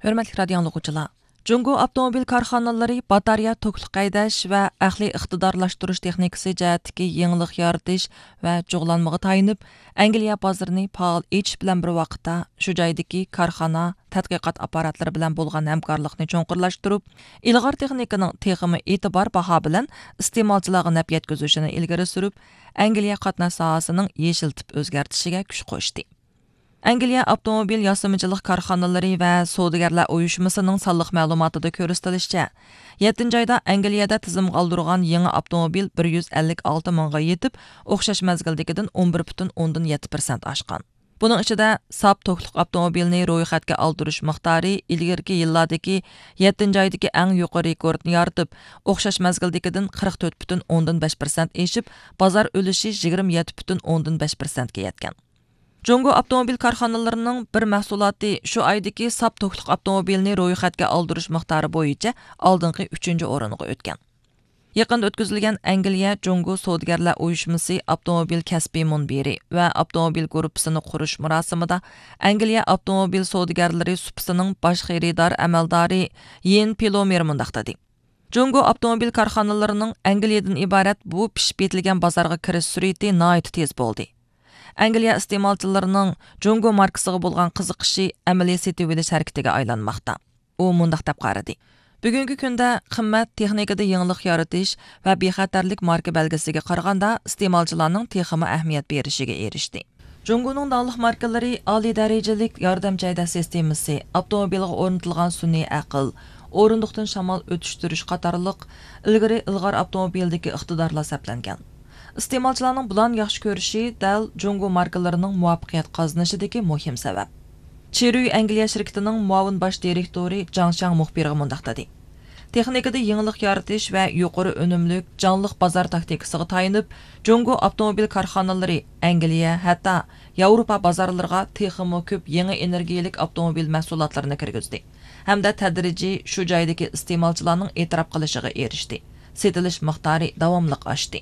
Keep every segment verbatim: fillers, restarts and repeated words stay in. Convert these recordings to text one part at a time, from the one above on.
Hörmətli radio dinləyicilər, Cungo avtomobil karxanaları batareya tokluk qaydaş və əqli iqtidarlaşdırış texnikası cəhətdəki yenilik yaratish və çoğlanmağa tayınıb, Angliya bazarını faal etiş bilan bir vaqtda şu joydagi karxana tədqiqat apparatları bilan bolğan həmkarlıqni çoğqurlaşdırıb, ilğar texnikaning teximi e'tibor baho bilan iste'molchilarga naf yetkazishini ilgari surib, Angliya qatnash sohasining yeshil tip o'zgartishiga kuch qo'shdi. Angliya avtomobil yasamıcılıq karxanaları və savdogarlar uyuşmasının sonliq ma'lumotida ko'rsatilishicha, yettinchi oyda Angliyada tizim qoldirgan yangi avtomobil bir yuz ellik olti mingga yetib, o'xshash mazgildagidan o'n bir butun o'ndan yetti persent oshgan. Buning ichida sap to'qliq avtomobilni ro'yxatga oldirish miqdori ilgirki yillardagi yettinchi oydagi eng yuqori rekordni yoritib, o'xshash mazgildagidan qirq to'rt butun o'ndan besh persent eshib, bozor ulushi yigirma yetti butun o'ndan besh persent ga yetgan. Cungo avtomobil karxanalarının bir məhsulati şu aydaki sap to'qliq avtomobilni ro'yxatga oldirish miqdori bo'yicha oldingi uchinchi o'ringa o'tgan. Yaqinda o'tkazilgan Angliya Cungo savdogarlar uyushmasi avtomobil kasbiy munbiri va avtomobil guruhini qurish marosimida Angliya avtomobil savdogarlari supsining bosh xaridor amaldori Yen Pilomer mundaq dedi. Cungo avtomobil karxanalarının Angliyadan iborat bu pishib yetilgan bozorga kirish sur'ati nihoyat tez bo'ldi. Angliya iste'molchilarining Cungo markasiga bo'lgan qiziqishi amaliy setib olish harakatiga aylanmoqda. U mundaq deb qaradi. Bugungi kunda qimmat texnikada yangilik yaratish va bexatarlik marka belgisiga qaraganda iste'molchilarning texnika ahamiyat berishiga erishdi. Cungoning dağlıq markalari oliy darajalik yordam jayda sistemasi, avtomobilga o'rnatilgan sun'iy aql, o'rindiqdan shamol o'tishtirish qatorliq ilgari ilg'or avtomobildagi iqtidorlar hisoblangan. İste'molchilarning bulan yaxshi ko'rishi dal Cungo markalarining muvaffaqiyat qozonishidagi muhim sabab. Chery Angliya shirkatining muavin bosh direktori Zhang Shang muxbirga mundaq dedi. Texnikada yangilik yaratish va yuqori unumlik jonliq bozor taktikasiga tayinib, Cungo avtomobil karxanalari Angliya, hatto Yevropa bozorlariga texmo ko'p yangi energiyalik avtomobil mahsulotlarini kirgizdi. Hamda tadrijiy shu joydagi iste'molchilarning e'tirof qilishiga erishdi. Setilish miqdori davomli oshdi.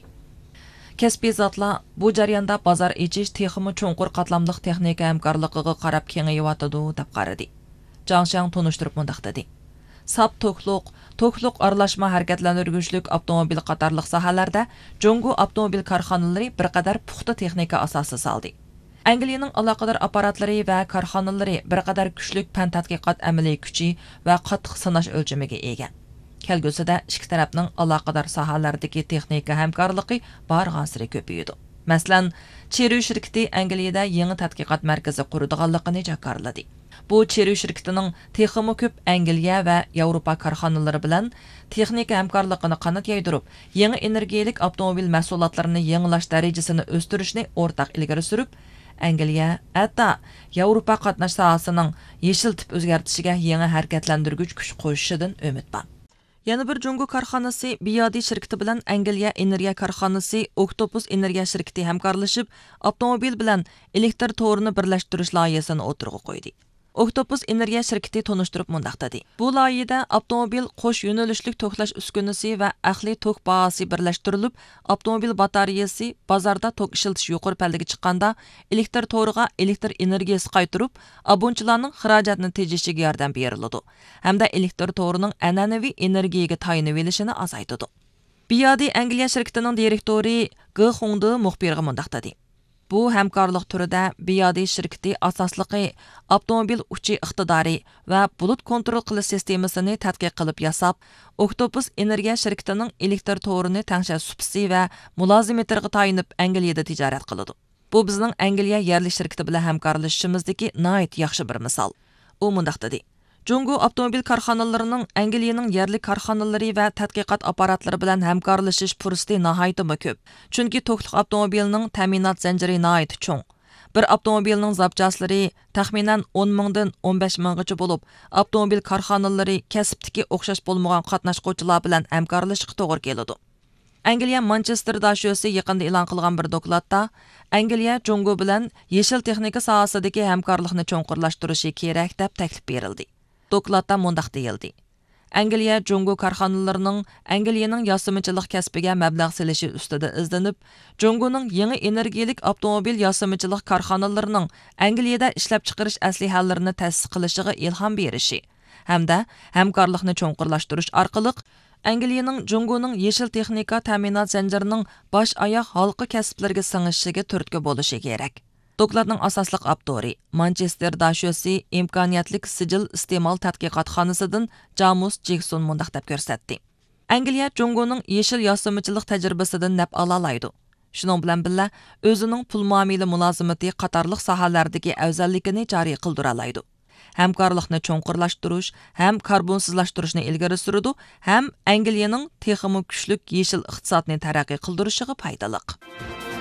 Kasbiy zotlar bu jarayonda bozor echish texmi cho'nqur qatlamliq texnika hamkorligiga qarab kengayotidi deb qaradi. Zhang Shang tunishtirib mundaq dedi. Sap to'qliq, to'qliq aralashma harakatlantirgichlik avtomobil qatorliq sohalarda Cungo avtomobil karxanalari bir qadar puxta texnika asosi soldi. Angliyaning aloqador apparatlari va karxanalari bir qadar kuchli fan tadqiqot amaliy kuchi va qattiq sinash o'lchamiga ega. Kelgusida ikki tarafning aloqador sohalardagi texnika hamkorligi barg'asiri ko'paydi. Masalan, Chery shirkati Angliyada yangi tadqiqot markazi quradiganligini jakarladi. Bu Chery shirkatining texmi ko'p Angliya va Yevropa korxonalari bilan texnika hamkorligini qanot yaydirib, yangi energiyalik avtomobil mahsulotlarini yangilash darajasini o'stirishni o'rtaq ilgari surib, Angliya hatto Yevropa qatnash sohasining yeshil tip o'zgartishiga yangi harakatlantirgich kuch qo'shishidan umid bor. Yana bir Cungo karxanası Biyadi şirkati bilan Angliya Energiya karxanası Octopus Energiya şirkati hamkorlashib, avtomobil bilan elektr to'rini birlashtirish loyihasini o'tirg'a qo'ydi. Octopus Energiya şirkati tonishtirib mundaq dedi. Bu loyihada avtomobil qo'sh yo'nalishlik to'klash uskunasi va aqliy tok bahasi birlashtirilib, avtomobil batareyasi bozorda tok ishiltish yuqori pallaga chiqqanda elektr to'riga elektr energiyasi qaytirib, abonchilarning xarajatini tejishiga yordam beriladi. Hamda elektr to'rining an'anaviy energiyaga tayinib olishini azaytadi. Biyadi Angliya shirkatining direktori Ge Hongde muxbirga mundaq dedi. Bu hamkorlik turida Biyadi shirkati asosligi avtomobil uchi iqtidori va bulut kontrol qilish sistemasini tadqiq qilib yasab, Octopus Energiya shirkatining elektr to'rini tangshash supsi va mulozimatlariga tayinib Angliyada tijorat qiladi. Bu bizning Angliya yerli shirkati bilan hamkorlashishimizdagi nihoyat yaxshi bir misol. U mundaq dedi. Cungo avtomobil karxanalarining Angliyaning yerli karxanalari va tadqiqot apparatlari bilan hamkorlashish fursati nihoyat ko'p. Chunki to'qliq avtomobilning ta'minot zanjiri nihoyat cho'ng. Bir avtomobilning zapchaslari taxminan o'n mingdan o'n besh minggacha bo'lib, avtomobil karxanalari kasbdagi o'xshash bo'lmagan qatnashuvchilar bilan hamkorlashishga to'g'ri keladi. Angliya Manchester dashosi yaqinda e'lon qilgan bir dokladda Angliya Cungo bilan yeshil texnika sohasidagi hamkorlikni cho'nqurlashtirishi kerak deb taklif berildi. Dokladda mundaq deyildi. Angliya Cungo karxanalarining Angliyaning yasamıchilik kasbiga mablag' selishi ustida izlanib, Cungoning yangi energiyalik avtomobil yasamıchilik karxanalarining Angliyada ishlab chiqarish aslihalarini ta'sis qilishiga ilhom berishi hamda hamkorlikni cho'nqurlashtirish orqali Angliyaning Jungoning yeshil texnika ta'minot zanjirining bosh oyoq halqa kasblarga sing'ishiga turtki bo'lishi kerak. Dokladning asosliq avtori Manchester Dashosi imkoniyatlik sijil iste'mol tadqiqotxonasidan Jamus Jekson mundaq deb ko'rsatdi. Angliya Jungoning yeshil yosimichilik tajribasidan naf ola oladi. Shuning bilan birga o'zining pul muomala mulozimati qatorliq sohalardagi afzalligini joriy qildira oladi. Hamkorlikni cho'nqurlashtirish ham karbonsizlashtirishni ilgari suradi, ham Angliyaning texnik kuchlik yeshil iqtisodni taraqqiy qildirishiga foydali.